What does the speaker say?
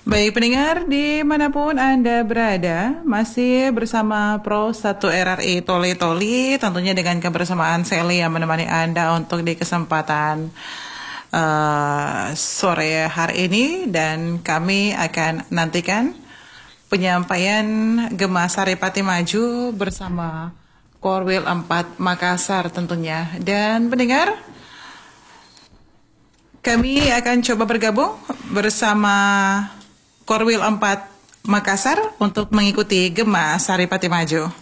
Baik pendengar dimanapun Anda berada, masih bersama Pro 1 RRI Toli Toli, tentunya dengan kebersamaan Sally yang menemani Anda untuk di kesempatan sore hari ini, dan kami akan nantikan penyampaian Gema Saripati Maju bersama Korwil 4 Makassar tentunya. Dan pendengar, kami akan coba bergabung bersama Korwil 4 Makassar untuk mengikuti Gema Saripati Maju.